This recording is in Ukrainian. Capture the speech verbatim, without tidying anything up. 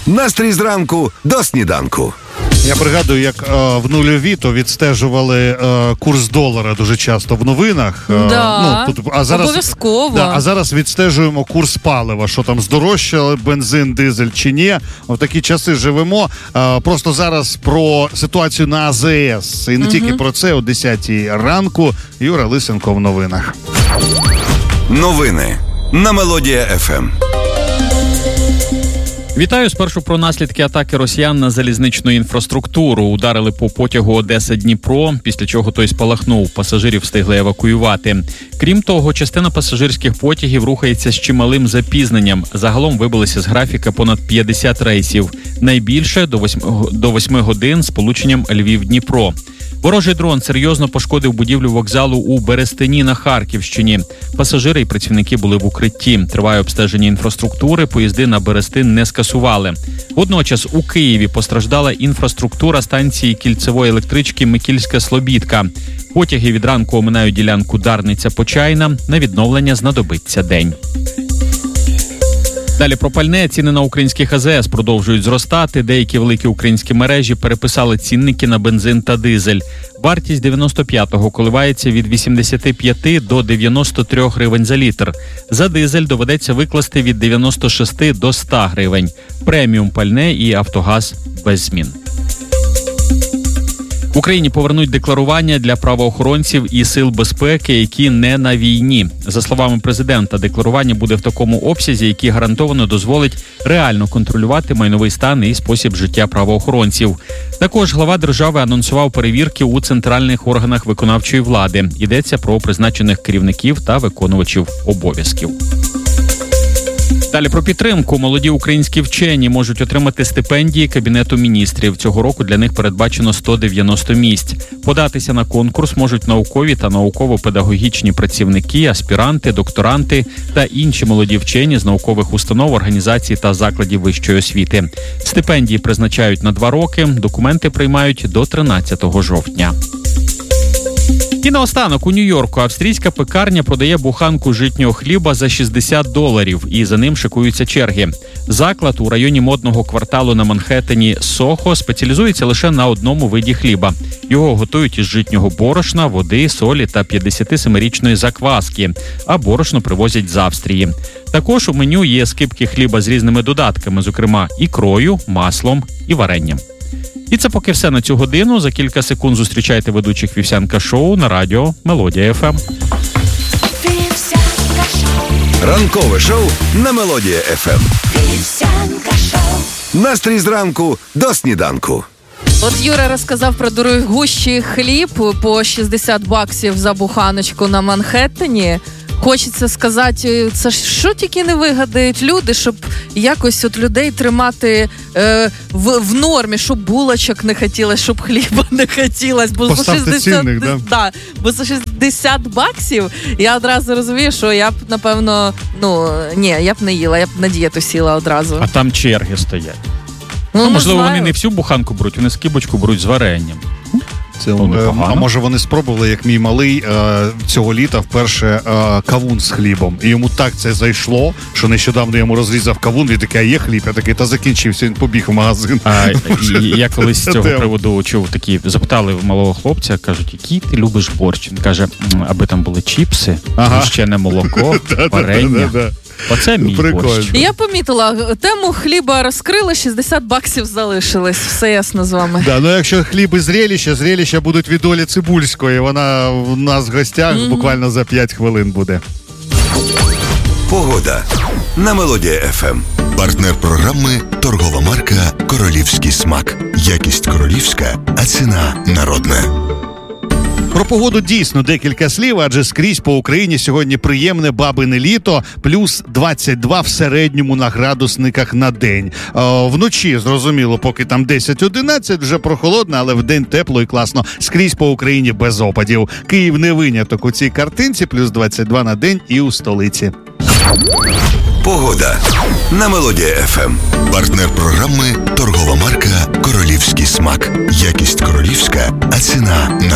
Настрій зранку до сніданку. Я пригадую, як е, в нульові то відстежували е, курс долара дуже часто в новинах. Е, да, ну, тут, а зараз, обов'язково. Да, а зараз відстежуємо курс палива, що там здорожчали бензин, дизель чи ні. В такі часи живемо. Е, просто зараз про ситуацію на АЗС. І не угу. тільки про це, о десятій ранку. Юра Лисенко в новинах. Новини на Мелодія еф ем. Вітаю. Спершу про наслідки атаки росіян на залізничну інфраструктуру. Ударили по потягу Одеса-Дніпро, після чого той спалахнув. Пасажирів встигли евакуювати. Крім того, частина пасажирських потягів рухається з чималим запізненням. Загалом вибилися з графіка понад п'ятдесят рейсів. Найбільше до восьми годин з полученням Львів-Дніпро. Ворожий дрон серйозно пошкодив будівлю вокзалу у Берестині на Харківщині. Пасажири і працівники були в укритті. Триває обстеження інфраструктури, поїзди на Берестин не скасували. Водночас у Києві постраждала інфраструктура станції кільцевої електрички Микільська-Слобідка. Потяги від ранку оминають ділянку Дарниця-Почайна. На відновлення знадобиться день. Далі про пальне. Ціни на українських АЗС продовжують зростати. Деякі великі українські мережі переписали цінники на бензин та дизель. Вартість дев'яносто п'ятого коливається від вісімдесят п'ять до дев'яносто три гривень за літр. За дизель доведеться викласти від дев'яносто шість до ста гривень. Преміум пальне і Автогаз без змін. В Україні повернуть декларування для правоохоронців і сил безпеки, які не на війні. За словами президента, декларування буде в такому обсязі, який гарантовано дозволить реально контролювати майновий стан і спосіб життя правоохоронців. Також глава держави анонсував перевірки у центральних органах виконавчої влади. Йдеться про призначених керівників та виконувачів обов'язків. Далі про підтримку. Молоді українські вчені можуть отримати стипендії Кабінету міністрів. Цього року для них передбачено сто дев'яносто місць. Податися на конкурс можуть наукові та науково-педагогічні працівники, аспіранти, докторанти та інші молоді вчені з наукових установ, організацій та закладів вищої освіти. Стипендії призначають на два роки. Документи приймають до тринадцятого жовтня. І наостанок, у Нью-Йорку австрійська пекарня продає буханку житнього хліба за шістдесят доларів, і за ним шикуються черги. Заклад у районі модного кварталу на Манхеттені Сохо спеціалізується лише на одному виді хліба. Його готують із житнього борошна, води, солі та п'ятдесятисемирічної закваски, а борошно привозять з Австрії. Також у меню є скипки хліба з різними додатками, зокрема ікрою, маслом і варенням. І це поки все на цю годину. За кілька секунд зустрічайте ведучих Вівсянка Шоу на радіо Мелодія еф ем. Ранкове шоу на Мелодія еф ем. Вівсянка Шоу. Настрій зранку до сніданку. От Юра розказав про дорогущий хліб по шістдесят баксів за буханочку на Манхеттені. Хочеться сказати, це ж що тільки не вигадають люди, щоб якось от людей тримати е, в, в нормі, щоб булочок не хотілося, щоб хліба не хотілося. Бо за шістдесят, цінник, да? Да, бо за шістдесят баксів я одразу розумію, що я б, напевно, ну, ні, я б не їла, я б на дієту сіла одразу. А там черги стоять. Ну, ну можливо, знаю. Вони не всю буханку беруть, вони скибочку беруть з варенням. Це, е, а може вони спробували, як мій малий е, цього літа вперше е, кавун з хлібом. І йому так це зайшло, що нещодавно я йому розрізав кавун, він такий, а є хліб? Я такий, та закінчився, він побіг в магазин. А, і, я колись з цього приводу чув такі, запитали в малого хлопця, кажуть, який ти любиш борщ? Він каже, аби там були чіпси, ага. ще не молоко, варення. Оце мій борщ. Я помітила, тему хліба розкрили, шістдесят баксів залишилось. Все ясно з вами. Да, ну якщо хліб і зрелища, зрелища будуть від Олі Цибульської. Вона у нас в гостях mm-hmm. буквально за п'ять хвилин буде. Погода на Мелодія еф ем. Партнер програми – торгова марка «Королівський смак». Якість королівська, а ціна народна. Про погоду дійсно декілька слів, адже скрізь по Україні сьогодні приємне бабине літо, плюс двадцять два в середньому на градусниках на день. Е, вночі, зрозуміло, поки там десять-одинадцять, вже прохолодно, але вдень тепло і класно. Скрізь по Україні без опадів. Київ не виняток у цій картинці, плюс двадцять два на день і у столиці. Погода на Мелодія еф ем. Партнер програми – торгова марка «Королівський смак». Якість королівська, а ціна народна.